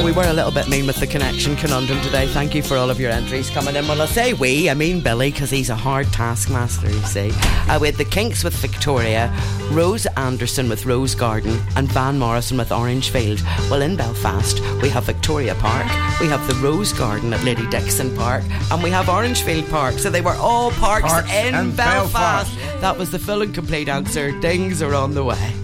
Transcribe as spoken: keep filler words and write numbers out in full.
know, we were a little bit mean with the connection conundrum today. Thank you for all of your entries coming in. Well, I say we, I mean Billy, because he's a hard taskmaster, you see. Uh, we had the Kinks with Victoria, Rose Anderson with Rose Garden, and Van Morrison with Orangefield. Well, in Belfast, we have Victoria Park, we have the Rose Garden at Lady Dixon Park, and we have Orangefield Park. So they were all parks, parks in Belfast. Belfast. That was the full and complete answer. Dings are on the way.